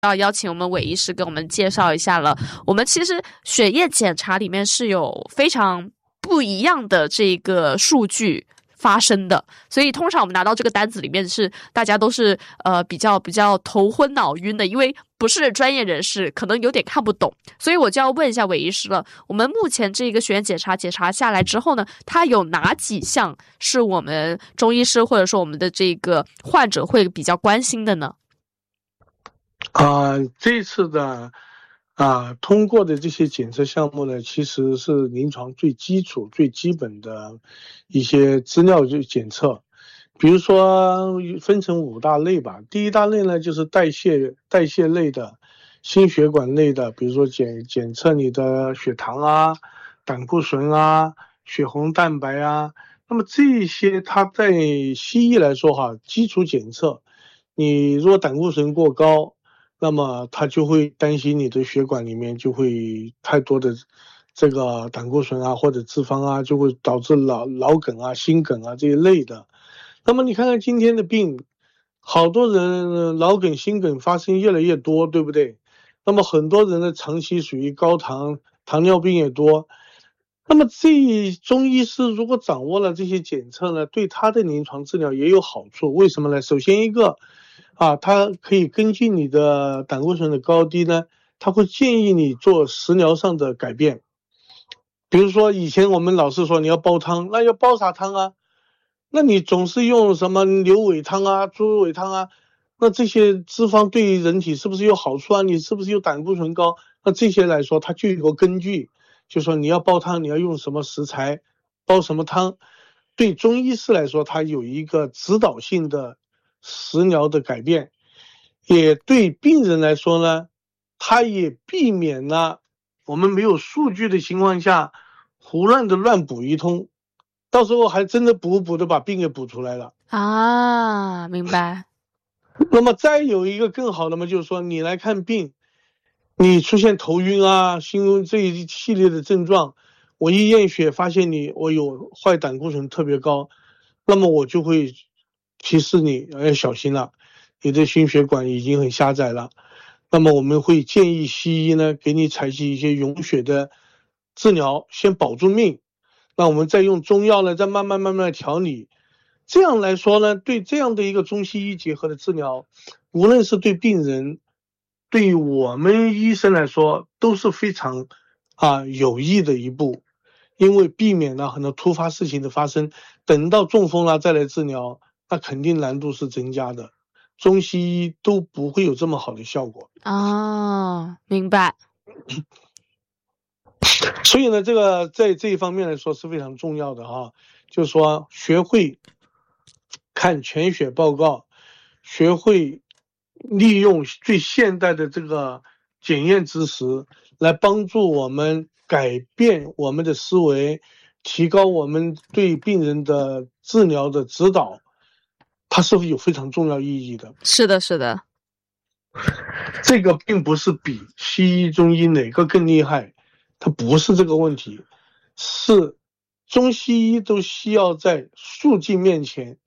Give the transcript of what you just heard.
要邀请我们韦医师给我们介绍一下了。我们其实血液检查里面是有非常不一样的这个数据发生的，所以通常我们拿到这个单子里面大家都是比较头昏脑晕的，因为不是专业人士，可能有点看不懂。所以我就要问一下韦医师了，我们目前这个血液检查下来之后呢，它有哪几项是我们中医师或者说我们的这个患者会比较关心的呢？ 这次的通过的这些检测项目呢，其实是临床最基础、最基本的一些资料检测。比如说分成5大类吧。第一大类呢，就是代谢类的、心血管类的，比如说检测你的血糖啊、胆固醇啊、血红蛋白啊。那么这些它在西医来说基础检测，你如果胆固醇过高，那么他就会担心你的血管里面就会太多的这个胆固醇啊或者脂肪啊，就会导致脑梗啊、心梗啊这一类的。那么你看看今天的病，好多人脑梗、心梗发生越来越多，对不对？那么很多人呢长期属于高糖，糖尿病也多。那么中医师如果掌握了这些检测呢，对他的临床治疗也有好处。为什么呢？首先一个它可以根据你的胆固醇的高低呢，它会建议你做食疗上的改变。比如说以前我们老是说你要煲汤，那要煲啥汤啊？那你总是用什么牛尾汤啊、猪尾汤啊，那这些脂肪对人体是不是有好处啊？你是不是有胆固醇高？那这些来说它就有个根据，就说你要煲汤，你要用什么食材，煲什么汤。对中医师来说，它有一个指导性的食疗的改变，也对病人来说呢，它也避免了我们没有数据的情况下胡乱的乱补一通，到时候还真的补的把病给补出来了啊，明白。 那么再有一个更好的嘛，就是说你来看病，你出现头晕啊、心晕这一系列的症状，我一验血发现我有坏胆固醇特别高，那么我就会提示你要小心了，你的心血管已经很狭窄了。那么我们会建议西医呢给你采取一些溶血的治疗，先保住命。那我们再用中药呢，再慢慢调理。这样来说呢，对这样的一个中西医结合的治疗，无论是对病人，对于我们医生来说，都是非常有益的一步，因为避免了很多突发事情的发生。等到中风了再来治疗，那肯定难度是增加的，中西医都不会有这么好的效果。 明白。 所以呢，这个在这一方面来说是非常重要的就是说学会看全血报告，学会利用最现代的这个检验知识来帮助我们改变我们的思维，提高我们对病人的治疗的指导，它是有非常重要意义的。 是的，是的。 这个并不是比西医、中医哪个更厉害，它不是这个问题，是中西医都需要在数据面前